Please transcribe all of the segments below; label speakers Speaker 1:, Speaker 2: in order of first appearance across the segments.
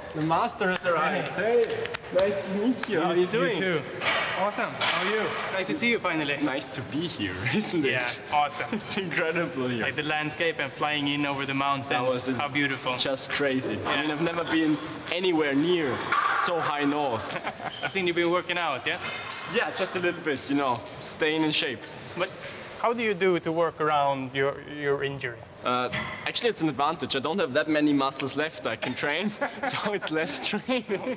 Speaker 1: the master has arrived. Hey, nice to meet you. How are you doing?
Speaker 2: You too. Awesome. How are you? Nice to see you finally.
Speaker 1: Nice to be here, isn't it?
Speaker 2: Yeah, awesome.
Speaker 1: It's incredible here.
Speaker 2: Like the landscape and flying in over the mountains. How beautiful.
Speaker 1: Just crazy. I mean, I've never been anywhere near so high north.
Speaker 2: I've seen you've been working out, yeah?
Speaker 1: Yeah, just a little bit, you know, staying in shape.
Speaker 2: But how do you do to work around your injury?
Speaker 1: Actually, it's an advantage. I don't have that many muscles left I can train, so it's less training.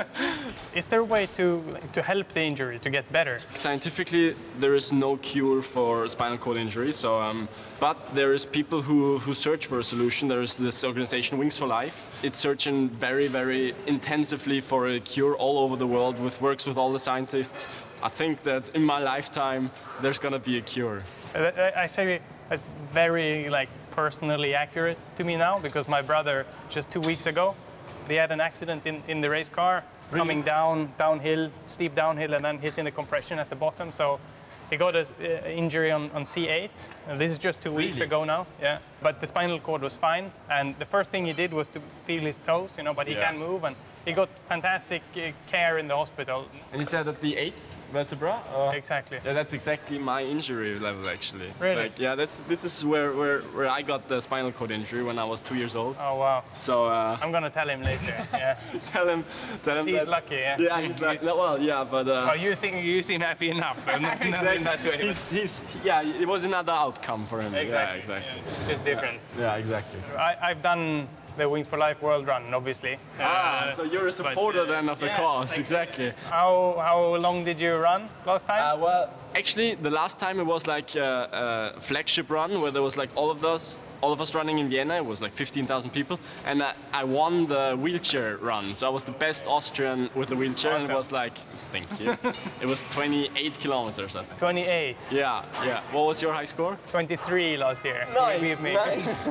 Speaker 2: Is there a way to help the injury to get better?
Speaker 1: Scientifically, there is no cure for spinal cord injury, so, but there is people who search for a solution. There is this organization, Wings for Life. It's searching very, very intensively for a cure all over the world, works with all the scientists. I think that in my lifetime, there's gonna be a cure.
Speaker 2: I say it's very personally accurate to me now, because my brother just 2 weeks ago, he had an accident in the race car,
Speaker 1: Really?
Speaker 2: coming downhill, steep downhill, and then hitting the compression at the bottom. So he got an injury on C8, and this is just 2 weeks ago now. Yeah, but the spinal cord was fine, and the first thing he did was to feel his toes, you know, but he can't move, and he got fantastic care in the hospital.
Speaker 1: And you said that the 8th vertebra?
Speaker 2: Exactly.
Speaker 1: Yeah, that's exactly my injury level, actually.
Speaker 2: Really?
Speaker 1: Yeah, this is where I got the spinal cord injury when I was 2 years old.
Speaker 2: Oh wow.
Speaker 1: So
Speaker 2: I'm gonna tell him later. Yeah.
Speaker 1: tell him.
Speaker 2: He's
Speaker 1: that,
Speaker 2: lucky. Yeah.
Speaker 1: Yeah, he's lucky. No, well, yeah, but.
Speaker 2: Oh, you seem happy enough. But not in that way.
Speaker 1: Yeah, it was another outcome for him.
Speaker 2: Exactly.
Speaker 1: Yeah, exactly.
Speaker 2: Yeah. Just different.
Speaker 1: Yeah, exactly.
Speaker 2: I've done the Wings for Life World Run, obviously.
Speaker 1: So you're a supporter then of the cause, exactly.
Speaker 2: How long did you run last time?
Speaker 1: Well, actually, the last time it was like a flagship run where there was like all of us running in Vienna. It was like 15,000 people, and I won the wheelchair run. So I was the best Austrian with the wheelchair,
Speaker 2: Awesome.
Speaker 1: and it was like, thank you. It was 28 kilometers, I think.
Speaker 2: 28.
Speaker 1: Yeah. What was your high score?
Speaker 2: 23 last year. You beat me.
Speaker 1: Nice.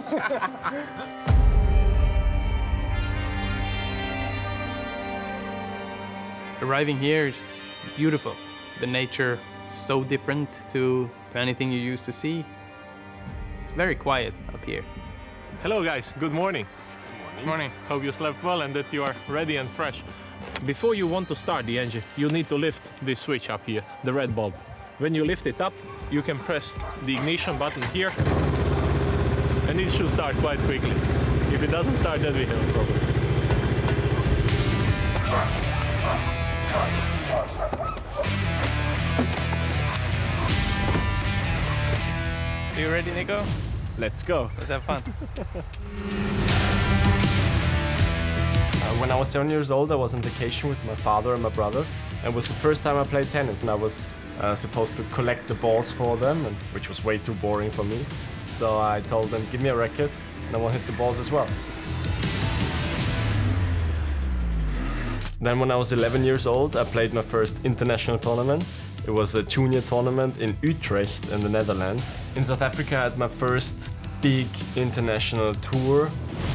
Speaker 2: Arriving here is beautiful. The nature is so different to anything you used to see. It's very quiet up here.
Speaker 3: Hello guys, good morning.
Speaker 2: Good morning.
Speaker 3: Hope you slept well and that you are ready and fresh. Before you want to start the engine, you need to lift this switch up here, the red bulb. When you lift it up, you can press the ignition button here, and it should start quite quickly. If it doesn't start, then we have a problem.
Speaker 2: Are you ready, Nico?
Speaker 1: Let's go.
Speaker 2: Let's have fun.
Speaker 1: When I was 7 years old, I was on vacation with my father and my brother. It was the first time I played tennis, and I was supposed to collect the balls for them, which was way too boring for me. So I told them, give me a racket, and I want to hit the balls as well. Then when I was 11 years old, I played my first international tournament. It was a junior tournament in Utrecht in the Netherlands. In South Africa, I had my first big international tour.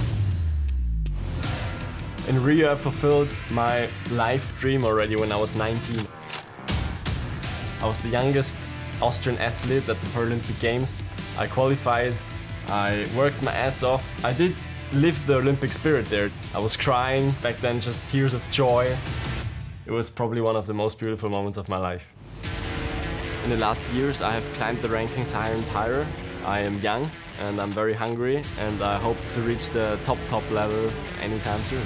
Speaker 1: In Rio, I fulfilled my life dream already when I was 19. I was the youngest Austrian athlete at the Paralympic Games. I qualified, I worked my ass off. I did live the Olympic spirit there. I was crying back then, just tears of joy. It was probably one of the most beautiful moments of my life. In the last years, I have climbed the rankings higher and higher. I am young and I'm very hungry, and I hope to reach the top level anytime soon.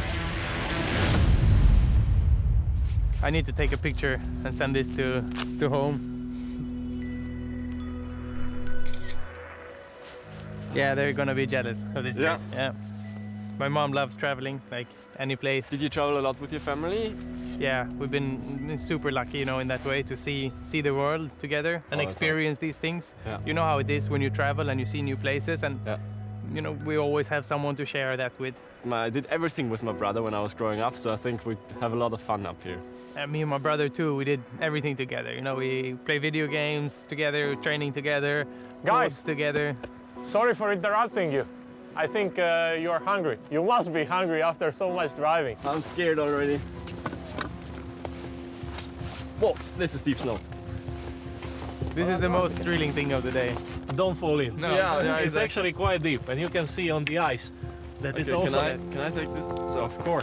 Speaker 2: I need to take a picture and send this to home. Yeah, they're gonna be jealous of this trip. Yeah. My mom loves traveling, like any place.
Speaker 1: Did you travel a lot with your family?
Speaker 2: Yeah, we've been super lucky, you know, in that way to see the world together and experience these things.
Speaker 1: Yeah.
Speaker 2: You know how it is when you travel and you see new places, and you know, we always have someone to share that with.
Speaker 1: I did everything with my brother when I was growing up, so I think we have a lot of fun up here.
Speaker 2: And me and my brother too, we did everything together. You know, we play video games together, training together,
Speaker 3: Guys!
Speaker 2: together.
Speaker 3: Sorry for interrupting you. I think you are hungry. You must be hungry after so much driving.
Speaker 1: I'm scared already. Whoa, this is deep snow.
Speaker 2: This is the most thrilling thing of the day.
Speaker 3: Don't fall in.
Speaker 2: No.
Speaker 1: Yeah,
Speaker 3: It's
Speaker 1: exactly.
Speaker 3: actually quite deep, and you can see on the ice that it's
Speaker 1: Okay,
Speaker 3: also...
Speaker 1: can I take this? So,
Speaker 3: Of course.